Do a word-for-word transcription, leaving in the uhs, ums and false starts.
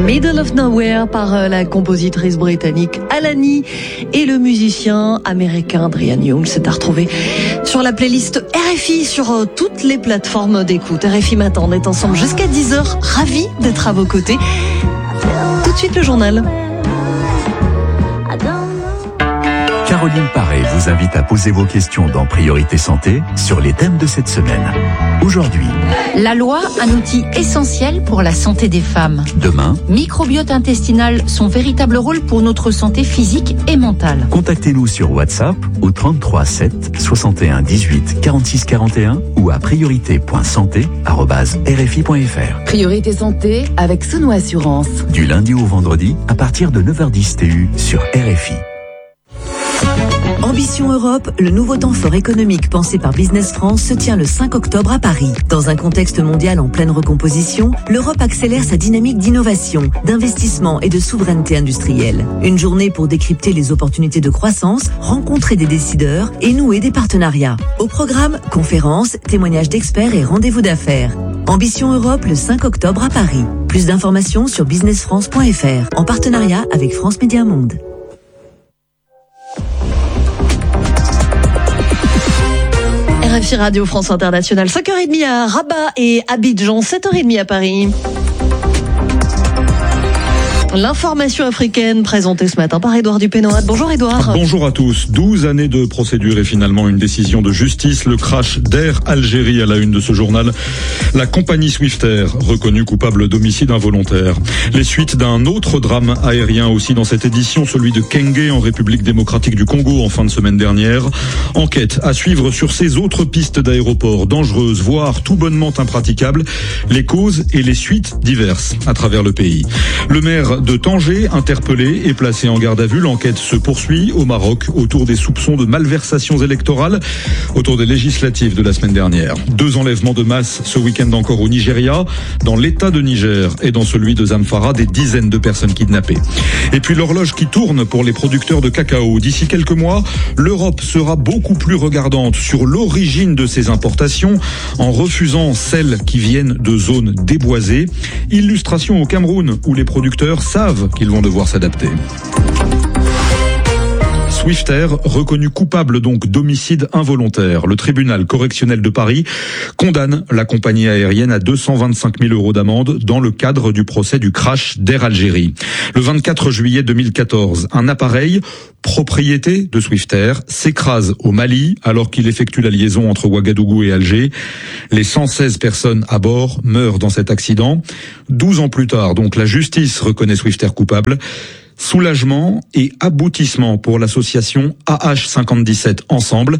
Middle of Nowhere par la compositrice britannique Alani et le musicien américain Adrian Young. C'est à retrouver sur la playlist R F I sur toutes les plateformes d'écoute. R F I Matin, on est ensemble jusqu'à dix heures. Ravi d'être à vos côtés. Tout de suite le journal. Caroline Paré vous invite à poser vos questions dans Priorité Santé sur les thèmes de cette semaine. Aujourd'hui, la loi, un outil essentiel pour la santé des femmes. Demain, microbiote intestinal, son véritable rôle pour notre santé physique et mentale. Contactez-nous sur WhatsApp au trente-trois sept soixante et un dix-huit quarante-six quarante et un ou à priorité point santé arobase r f i point f r. Priorité Santé avec Sono Assurance. Du lundi au vendredi à partir de neuf heures dix T U sur R F I. Ambition Europe, le nouveau temps fort économique pensé par Business France se tient le cinq octobre à Paris. Dans un contexte mondial en pleine recomposition, l'Europe accélère sa dynamique d'innovation, d'investissement et de souveraineté industrielle. Une journée pour décrypter les opportunités de croissance, rencontrer des décideurs et nouer des partenariats. Au programme, conférences, témoignages d'experts et rendez-vous d'affaires. Ambition Europe le cinq octobre à Paris. Plus d'informations sur business france point f r en partenariat avec France Média Monde. R F I Radio France Internationale, cinq heures trente à Rabat et Abidjan, sept heures trente à Paris. L'information africaine présentée ce matin par Édouard Dupénoat. Bonjour Édouard. Bonjour à tous. douze années de procédure et finalement une décision de justice. Le crash d'Air Algérie à la une de ce journal. La compagnie Swiftair reconnue coupable d'homicide involontaire. Les suites d'un autre drame aérien aussi dans cette édition, celui de Kenge en République démocratique du Congo en fin de semaine dernière. Enquête à suivre sur ces autres pistes d'aéroports dangereuses, voire tout bonnement impraticables. Les causes et les suites diverses à travers le pays. Le maire de Tanger, interpellé et placé en garde à vue. L'enquête se poursuit au Maroc autour des soupçons de malversations électorales autour des législatives de la semaine dernière. Deux enlèvements de masse ce week-end encore au Nigeria, dans l'état de Niger et dans celui de Zamfara, des dizaines de personnes kidnappées. Et puis l'horloge qui tourne pour les producteurs de cacao. D'ici quelques mois, l'Europe sera beaucoup plus regardante sur l'origine de ces importations en refusant celles qui viennent de zones déboisées. Illustration au Cameroun où les producteurs savent qu'ils vont devoir s'adapter. Swiftair, reconnu coupable donc d'homicide involontaire. Le tribunal correctionnel de Paris condamne la compagnie aérienne à deux cent vingt-cinq mille euros d'amende dans le cadre du procès du crash d'Air Algérie. Le vingt-quatre juillet deux mille quatorze, un appareil, propriété de Swiftair, s'écrase au Mali alors qu'il effectue la liaison entre Ouagadougou et Alger. Les cent seize personnes à bord meurent dans cet accident. douze ans plus tard, donc, la justice reconnaît Swiftair coupable. Soulagement et aboutissement pour l'association A H cinquante-dix-sept Ensemble,